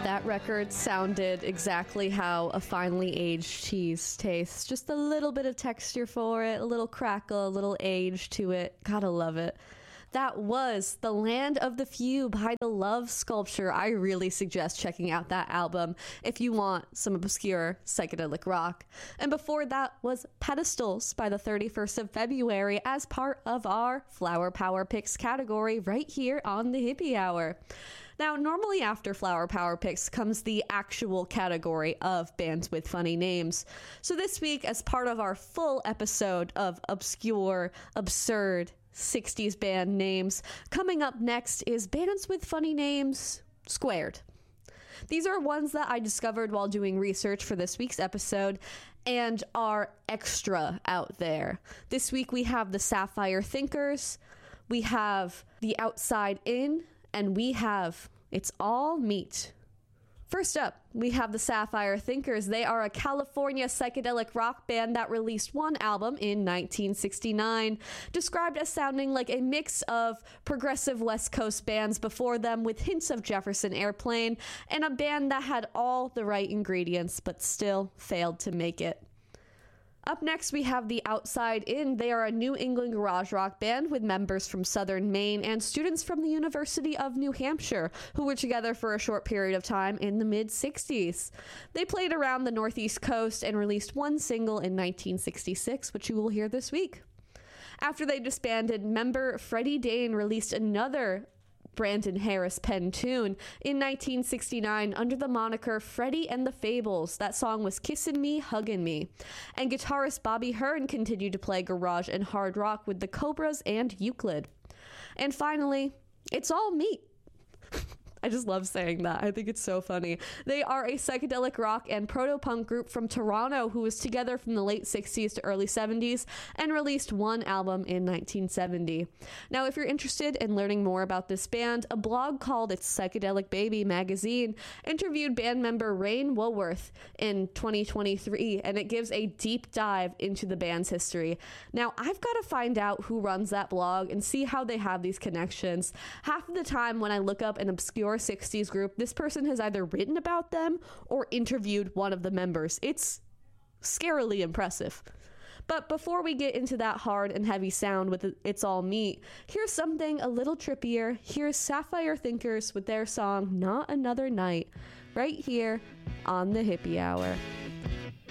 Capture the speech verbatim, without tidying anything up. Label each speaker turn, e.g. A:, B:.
A: That record sounded exactly how a finely aged cheese tastes. Just a little bit of texture for it, a little crackle, a little age to it. Gotta love it. That was The Land of the Few by The Love Sculpture. I really suggest checking out that album if you want some obscure psychedelic rock. And before that was Pedestals by the thirty-first of February as part of our Flower Power Picks category right here on the Hippie Hour. Now, normally after Flower Power Picks comes the actual category of bands with funny names. So this week, as part of our full episode of obscure, absurd sixties band names, coming up next is bands with funny names squared. These are ones that I discovered while doing research for this week's episode and are extra out there. This week we have the Sapphire Thinkers, we have the Outside In, and we have It's All Meat. First up, we have the Sapphire Thinkers. They are a California psychedelic rock band that released one album in nineteen sixty-nine, described as sounding like a mix of progressive West Coast bands before them with hints of Jefferson Airplane, and a band that had all the right ingredients but still failed to make it. Up next, we have the Outside In. They are a New England garage rock band with members from southern Maine and students from the University of New Hampshire who were together for a short period of time in the mid-sixties. They played around the Northeast coast and released one single in nineteen sixty-six, which you will hear this week. After they disbanded, member Freddie Dane released another Brandon Harris penned tune in nineteen sixty-nine under the moniker Freddie and the Fables. That song was Kissin' Me, Huggin' Me. And guitarist Bobby Hearn continued to play garage and hard rock with the Cobras and Euclid. And finally, It's All Meat. I just love saying that. I think it's so funny. They are a psychedelic rock and proto-punk group from Toronto who was together from the late sixties to early seventies and released one album in nineteen seventy. Now, if you're interested in learning more about this band, a blog called It's Psychedelic Baby magazine interviewed band member Rain Woolworth in twenty twenty-three, and it gives a deep dive into the band's history. Now, I've got to find out who runs that blog and see how they have these connections. Half of the time when I look up an obscure sixties group, this person has either written about them or interviewed one of the members. It's scarily impressive. But before we get into that hard and heavy sound with It's All Meat, here's something a little trippier. Here's Sapphire Thinkers with their song Not Another Night, right here on the Hippie Hour.